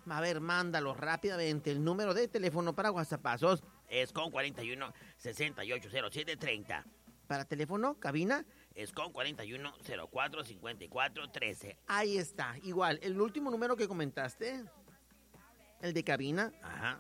A ver, mándalo rápidamente. El número de teléfono para WhatsAppazos es con 41 68 07 30. Para teléfono, cabina, es con 41 04 54 13. Ahí está, igual, el último número que comentaste, el de cabina, ajá,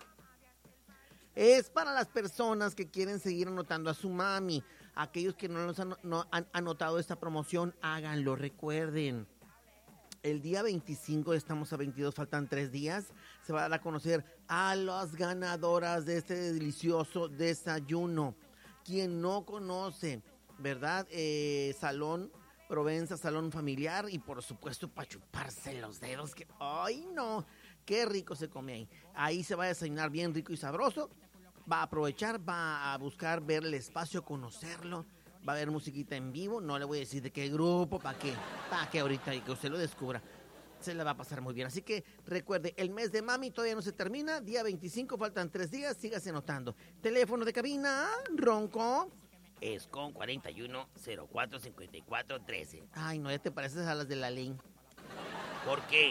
es para las personas que quieren seguir anotando a su mami. Aquellos que no han anotado esta promoción, háganlo, recuerden. El día 25, estamos a 22, faltan 3 días, se va a dar a conocer a las ganadoras de este delicioso desayuno. Quien no conoce, ¿verdad? Salón Provenza, salón familiar y por supuesto para chuparse los dedos. Que, ¡ay no! ¡Qué rico se come ahí! Ahí se va a desayunar bien rico y sabroso. Va a aprovechar, va a buscar ver el espacio, conocerlo. Va a haber musiquita en vivo, no le voy a decir de qué grupo, para que ahorita y que usted lo descubra. Se la va a pasar muy bien. Así que recuerde, el mes de mami todavía no se termina. Día 25, faltan 3 días, sígase anotando. Teléfono de cabina, Ronco. Es con 41 04 54 13. Ay, no, ya te pareces a las de la ley. ¿Por qué?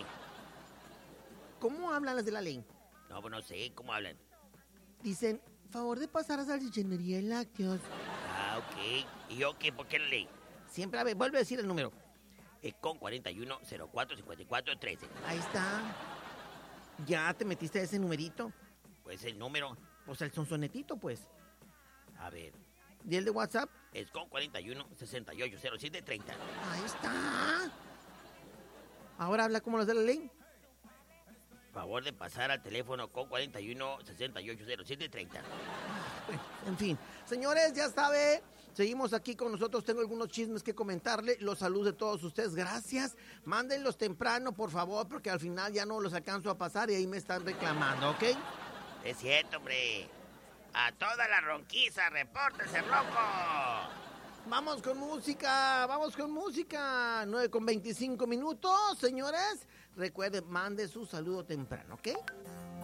¿Cómo hablan las de la ley? No, pues no sé, ¿cómo hablan? Dicen, favor de pasar a salchichería y lácteos. Ah, ok. ¿Y yo qué? ¿Por qué la ley? Siempre, a ver, vuelve a decir el número. Es con 41 04 54 13. Ahí está. ¿Ya te metiste a ese numerito? Pues el número. Pues el sonsonetito, pues. A ver. ¿Y el de WhatsApp? Es con 41 68 07 30. Ahí está. Ahora habla como los de la ley. Favor de pasar al teléfono con 41 68 07 30. En fin, señores, ya sabe, seguimos aquí con nosotros. Tengo algunos chismes que comentarle. Los saludos de todos ustedes, gracias. Mándenlos temprano, por favor, porque al final ya no los alcanzo a pasar y ahí me están reclamando, ¿ok? Es cierto, hombre. A toda la ronquiza, repórtese, loco. Vamos con música, 9:25 minutos, señores. Recuerden, mande su saludo temprano, ¿ok?